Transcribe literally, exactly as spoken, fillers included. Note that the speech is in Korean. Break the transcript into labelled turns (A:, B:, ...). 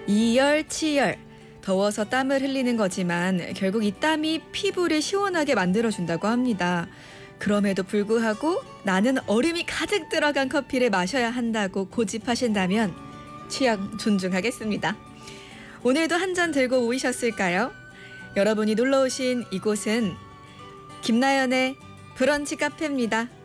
A: 이열치열. 더워서 땀을 흘리는 거지만 결국 이 땀이 피부를 시원하게 만들어준다고 합니다. 그럼에도 불구하고 나는 얼음이 가득 들어간 커피를 마셔야 한다고 고집하신다면 취향 존중하겠습니다. 오늘도 한 잔 들고 오이셨을까요? 여러분이 놀러 오신 이곳은 김나연의 브런치 카페입니다.